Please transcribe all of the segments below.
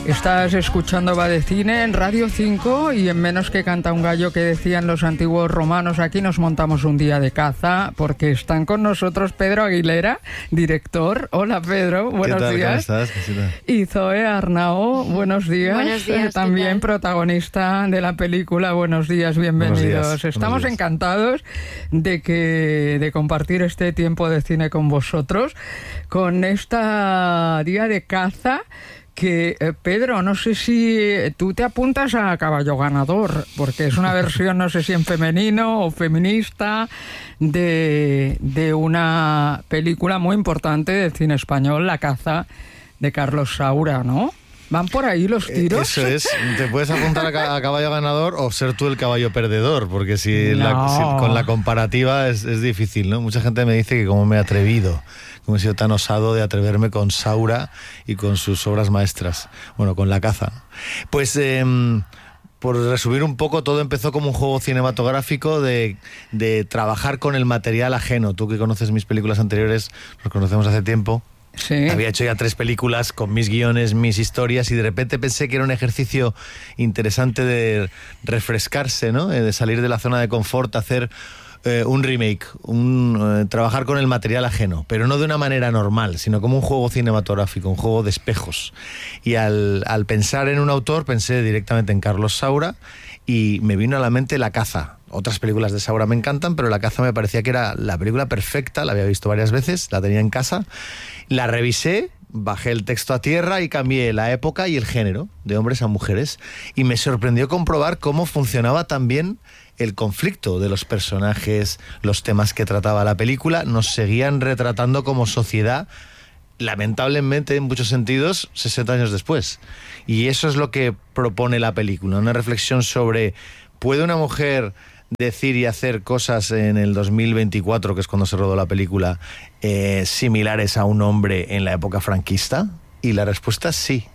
Estás escuchando Va de Cine en Radio 5 y en Menos que canta un gallo, que decían los antiguos romanos. Aquí nos montamos un día de caza porque están con nosotros Pedro Aguilera, director. Hola Pedro, buenos días. ¿Cómo estás? Y Zoe Arnao, buenos días. Buenos días. También protagonista de la película. Buenos días, bienvenidos. Buenos días. Estamos encantados de compartir este tiempo de cine con vosotros, con esta día de caza. Que, Pedro, no sé si tú te apuntas a Caballo Ganador, porque es una versión, no sé si en femenino o feminista, de una película muy importante del cine español, La caza, de Carlos Saura, ¿no? ¿Van por ahí los tiros? Eso es, te puedes apuntar a Caballo Ganador o ser tú el caballo perdedor, porque si con la comparativa es difícil, ¿no? Mucha gente me dice que cómo me he atrevido, cómo he sido tan osado de atreverme con Saura y con sus obras maestras, bueno, con La caza. Pues por resumir un poco, todo empezó como un juego cinematográfico de trabajar con el material ajeno. Tú que conoces mis películas anteriores, nos conocemos hace tiempo. Sí. Había hecho ya 3 películas con mis guiones, mis historias, y de repente pensé que era un ejercicio interesante de refrescarse, ¿no? De salir de la zona de confort, hacer un remake, trabajar con el material ajeno, pero no de una manera normal, sino como un juego cinematográfico, un juego de espejos. Y al pensar en un autor, pensé directamente en Carlos Saura y me vino a la mente La caza. Otras películas de Saura me encantan, pero La caza me parecía que era la película perfecta, la había visto varias veces, la tenía en casa, la revisé, bajé el texto a tierra y cambié la época y el género, de hombres a mujeres, y me sorprendió comprobar cómo funcionaba también el conflicto de los personajes, los temas que trataba la película, nos seguían retratando como sociedad, lamentablemente en muchos sentidos, 60 años después. Y eso es lo que propone la película, una reflexión sobre, ¿puede una mujer decir y hacer cosas en el 2024, que es cuando se rodó la película, similares a un hombre en la época franquista? Y la respuesta es sí.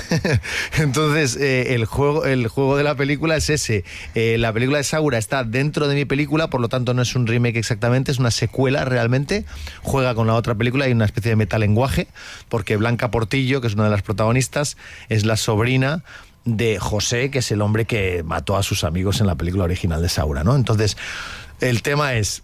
Entonces el juego de la película es ese. La película de Saura está dentro de mi película, por lo tanto no es un remake exactamente, es una secuela realmente. Juega con la otra película, hay una especie de metalenguaje, porque Blanca Portillo, que es una de las protagonistas, es la sobrina de José, que es el hombre que mató a sus amigos en la película original de Saura, ¿no? Entonces el tema es,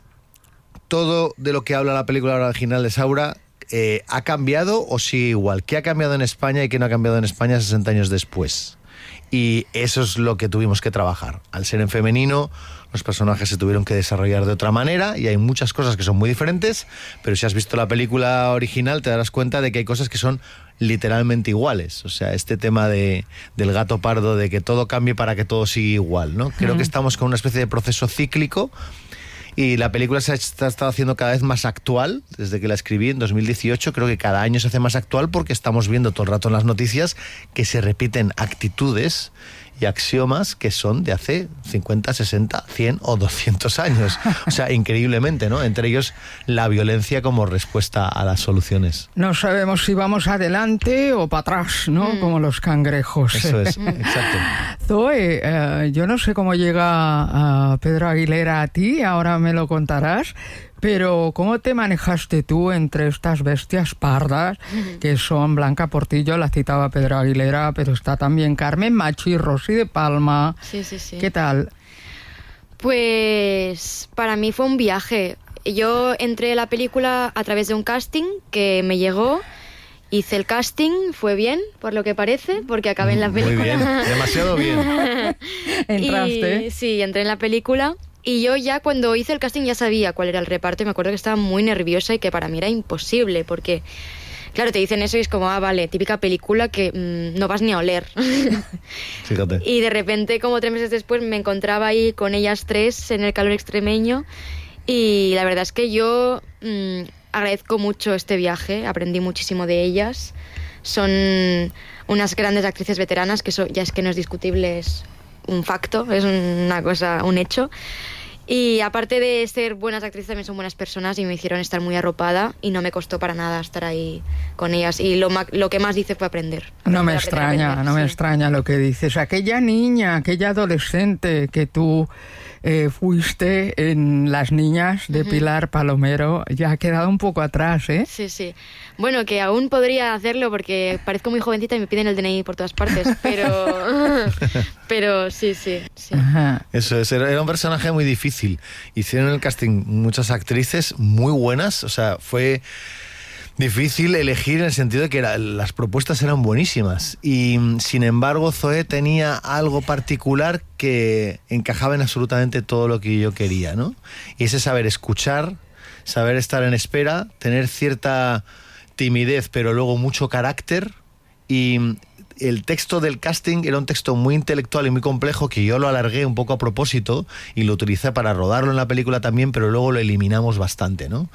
todo de lo que habla la película original de Saura ¿ha cambiado o sigue igual? ¿Qué ha cambiado en España y qué no ha cambiado en España 60 años después? Y eso es lo que tuvimos que trabajar. Al ser en femenino, los personajes se tuvieron que desarrollar de otra manera y hay muchas cosas que son muy diferentes, pero si has visto la película original te darás cuenta de que hay cosas que son literalmente iguales. O sea, este tema del gato pardo, de que todo cambie para que todo siga igual, ¿no? Creo que estamos con una especie de proceso cíclico. Y la película se ha estado haciendo cada vez más actual, desde que la escribí en 2018, creo que cada año se hace más actual porque estamos viendo todo el rato en las noticias que se repiten actitudes y axiomas que son de hace 50, 60, 100 o 200 años. O sea, increíblemente, ¿no? Entre ellos la violencia como respuesta a las soluciones. No sabemos si vamos adelante o para atrás, ¿no? Como los cangrejos. Eso es, exacto. Zoe, yo no sé cómo llega Pedro Aguilera a ti, ahora me lo contarás, pero ¿cómo te manejaste tú entre estas bestias pardas que son Blanca Portillo, la citaba Pedro Aguilera, pero está también Carmen Macho y Rosy de Palma? Sí, sí, sí. ¿Qué tal? Pues para mí fue un viaje. Yo entré en la película a través de un casting que me llegó. Hice el casting, fue bien, por lo que parece, porque acabé en la película. Muy bien, demasiado bien. ¿Entraste? Sí, entré en la película. Y yo ya cuando hice el casting ya sabía cuál era el reparto y me acuerdo que estaba muy nerviosa y que para mí era imposible porque, claro, te dicen eso y es como, vale, típica película que no vas ni a oler. Fíjate. Y de repente, como 3 meses después, me encontraba ahí con ellas 3 en el calor extremeño y la verdad es que yo agradezco mucho este viaje, aprendí muchísimo de ellas. Son unas grandes actrices veteranas, que eso ya es que no es discutible, es un facto, es una cosa, un hecho. Y aparte de ser buenas actrices, también son buenas personas y me hicieron estar muy arropada y no me costó para nada estar ahí con ellas. Y lo que más hice fue aprender. No me extraña lo que dices. Aquella niña, aquella adolescente que tú fuiste en Las Niñas de Pilar Palomero, ya ha quedado un poco atrás, ¿eh? Sí, sí. Bueno, que aún podría hacerlo porque parezco muy jovencita y me piden el DNI por todas partes, pero sí. Ajá. Eso es, era un personaje muy difícil. Hicieron en el casting muchas actrices muy buenas, o sea, fue difícil elegir en el sentido de que las propuestas eran buenísimas y sin embargo Zoe tenía algo particular que encajaba en absolutamente todo lo que yo quería, ¿no? Y ese saber escuchar, saber estar en espera, tener cierta timidez pero luego mucho carácter. Y el texto del casting era un texto muy intelectual y muy complejo que yo lo alargué un poco a propósito y lo utilicé para rodarlo en la película también, pero luego lo eliminamos bastante, ¿no?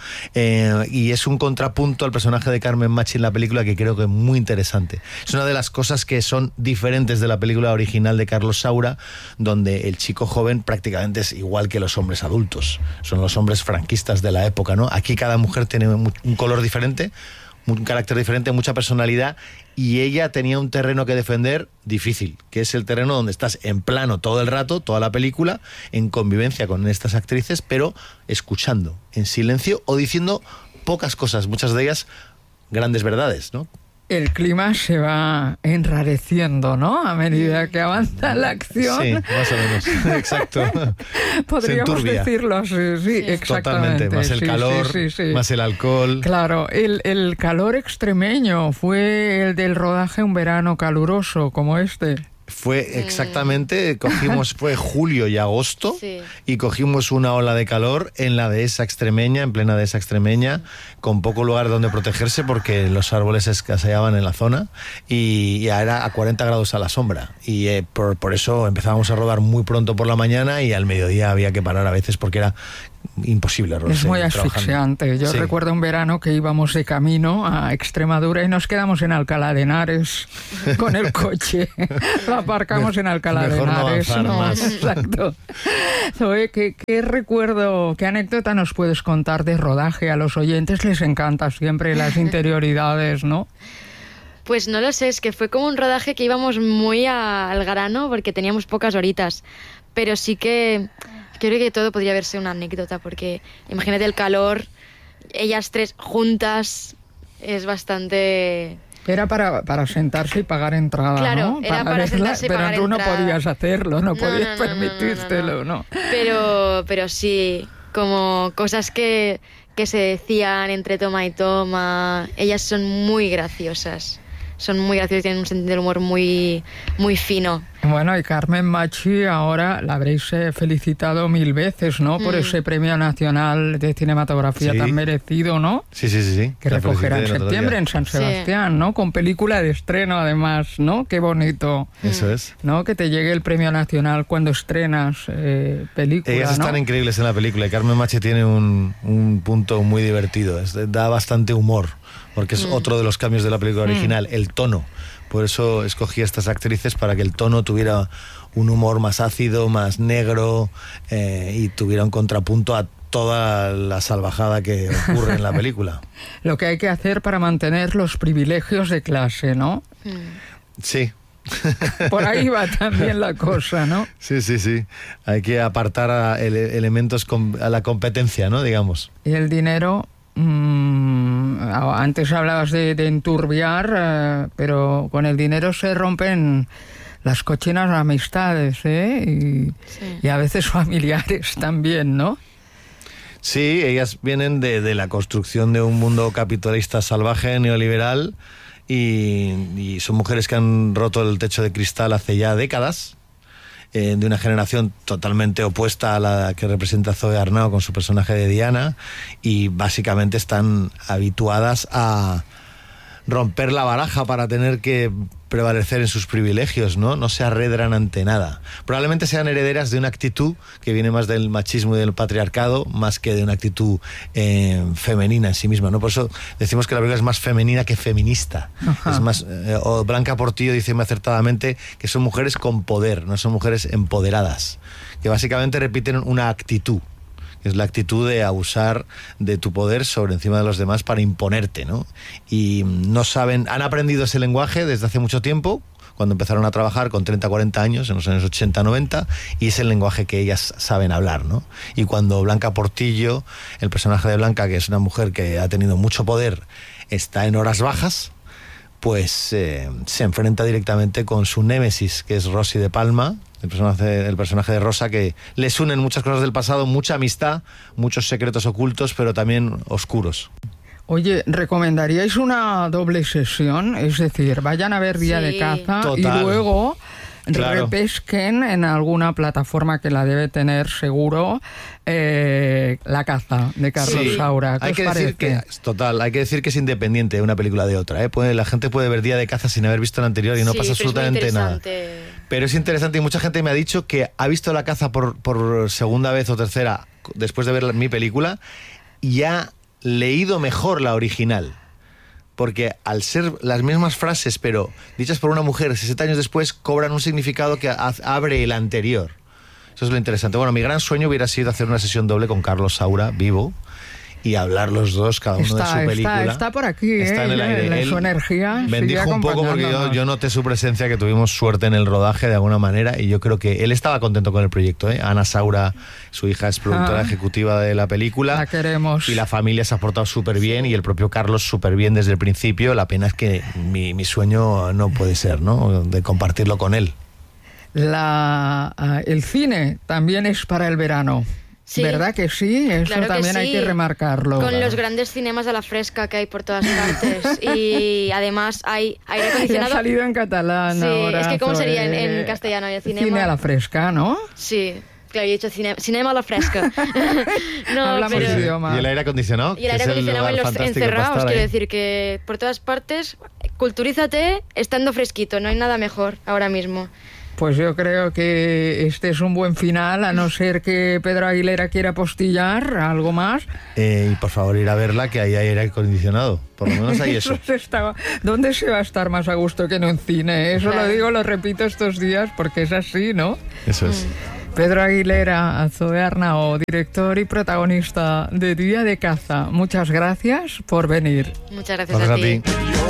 Y es un contrapunto al personaje de Carmen Machi en la película que creo que es muy interesante. Es una de las cosas que son diferentes de la película original de Carlos Saura, donde el chico joven prácticamente es igual que los hombres adultos. Son los hombres franquistas de la época, ¿no? Aquí cada mujer tiene un color diferente, un carácter diferente, mucha personalidad, y ella tenía un terreno que defender difícil, que es el terreno donde estás en plano todo el rato, toda la película, en convivencia con estas actrices, pero escuchando, en silencio o diciendo pocas cosas, muchas de ellas grandes verdades, ¿no? El clima se va enrareciendo, ¿no? A medida que avanza la acción. Sí, más o menos. Exacto. Podríamos decirlo así, sí, exactamente. Totalmente. Más el calor, más el alcohol. Claro, el calor extremeño fue el del rodaje Un verano caluroso, como este. Fue exactamente, fue julio y agosto, y cogimos una ola de calor en la dehesa extremeña, en plena dehesa extremeña, con poco lugar donde protegerse porque los árboles escaseaban en la zona y era a 40 grados a la sombra. Y por eso empezábamos a rodar muy pronto por la mañana y al mediodía había que parar a veces porque era imposible. Es muy asfixiante. Yo recuerdo un verano que íbamos de camino a Extremadura y nos quedamos en Alcalá de Henares con el coche. Lo aparcamos en Alcalá de Henares. No, más. Exacto. Zoe, ¿qué recuerdo, qué anécdota nos puedes contar de rodaje? A los oyentes les encanta siempre las interioridades, ¿no? Pues no lo sé, es que fue como un rodaje que íbamos muy al grano porque teníamos pocas horitas, pero sí que creo que todo podría verse una anécdota, porque imagínate el calor, ellas tres juntas, es bastante... Era para sentarse y pagar entrada, claro, ¿no? Era para sentarse y pagar pero tú entrada. No podías hacerlo, no podías permitírtelo, ¿no? Pero sí, como cosas que se decían entre toma y toma, ellas son muy graciosas. Son muy graciosos, tienen un sentido del humor muy, muy fino. Bueno, y Carmen Machi, ahora la habréis felicitado 1000 veces, ¿no? Por ese Premio Nacional de Cinematografía tan merecido, ¿no? Sí. Que recogerá en septiembre en San Sebastián, ¿no? Con película de estreno, además, ¿no? Qué bonito. Eso es. ¿No? Que te llegue el Premio Nacional cuando estrenas película, Ellas están increíbles en la película y Carmen Machi tiene un punto muy divertido. Da bastante humor, porque es otro de los cambios de la película original, el tono. Por eso escogí a estas actrices, para que el tono tuviera un humor más ácido, más negro, y tuviera un contrapunto a toda la salvajada que ocurre en la película. Lo que hay que hacer para mantener los privilegios de clase, ¿no? Sí. Por ahí va también la cosa, ¿no? Sí. Hay que apartar a elementos a la competencia, ¿no? Digamos. Y el dinero... antes hablabas de enturbiar, pero con el dinero se rompen las cochinas amistades, y a veces familiares también, ¿no? Sí, ellas vienen de la construcción de un mundo capitalista salvaje, neoliberal, y son mujeres que han roto el techo de cristal hace ya décadas, de una generación totalmente opuesta a la que representa Zoe Arnau con su personaje de Diana, y básicamente están habituadas a romper la baraja para tener que prevalecer en sus privilegios, ¿no? No se arredran ante nada. Probablemente sean herederas de una actitud que viene más del machismo y del patriarcado, más que de una actitud femenina en sí misma, ¿no? Por eso decimos que la película es más femenina que feminista. Ajá. Es más, Blanca Portillo dice muy acertadamente que son mujeres con poder, no son mujeres empoderadas, que básicamente repiten una actitud. Es la actitud de abusar de tu poder sobre encima de los demás para imponerte, ¿no? Y no saben, han aprendido ese lenguaje desde hace mucho tiempo, cuando empezaron a trabajar con 30, 40 años, en los años 80, 90, y es el lenguaje que ellas saben hablar, ¿no? Y cuando Blanca Portillo, el personaje de Blanca, que es una mujer que ha tenido mucho poder, está en horas bajas, pues se enfrenta directamente con su némesis, que es Rosy de Palma, el personaje de Rosa, que les unen muchas cosas del pasado, mucha amistad, muchos secretos ocultos, pero también oscuros. Oye, ¿recomendaríais una doble sesión? Es decir, vayan a ver Día de Caza y luego repesquen en alguna plataforma que la debe tener seguro, La Caza, de Carlos Saura. ¿Qué os parece? Hay que decir que es independiente una película de otra, ¿eh? La gente puede ver Día de Caza sin haber visto la anterior y no pasa absolutamente nada. Pero es interesante y mucha gente me ha dicho que ha visto La Caza por segunda vez o tercera después de ver mi película y ha leído mejor la original, porque al ser las mismas frases pero dichas por una mujer 60 años después cobran un significado que abre el anterior. Eso es lo interesante. Bueno, mi gran sueño hubiera sido hacer una sesión doble con Carlos Saura vivo y hablar los dos, cada uno de su película. Está por aquí, está en el aire. Su energía. Bendijo un poco porque yo noté su presencia, que tuvimos suerte en el rodaje de alguna manera, y yo creo que él estaba contento con el proyecto, ¿eh? Ana Saura, su hija, es productora ejecutiva de la película. La queremos. Y la familia se ha portado súper bien, y el propio Carlos súper bien desde el principio. La pena es que mi sueño no puede ser, ¿no?, de compartirlo con él. El cine también es para el verano. Sí. ¿Verdad que sí? Eso claro también sí. Hay que remarcarlo. Con los grandes cinemas a la fresca que hay por todas partes. Y además hay aire acondicionado. Ha salido en catalán ahora. Es que ¿cómo sería en castellano? El cinema? Cine a la fresca, ¿no? Sí. Claro, yo he dicho cinema a la fresca. No, hablamos pero... idioma. ¿Y el aire acondicionado? Y el aire acondicionado en los encerrados, quiero decir que por todas partes, culturízate estando fresquito, no hay nada mejor ahora mismo. Pues yo creo que este es un buen final, a no ser que Pedro Aguilera quiera postillar algo más. Y por favor ir a verla, que ahí hay aire acondicionado. Por lo menos hay eso. ¿Dónde se va a estar más a gusto que en un cine? Eso lo repito estos días porque es así, ¿no? Eso es. Pedro Aguilera, Zoe Arnao, director y protagonista de Día de Caza. Muchas gracias por venir. Muchas gracias a ti.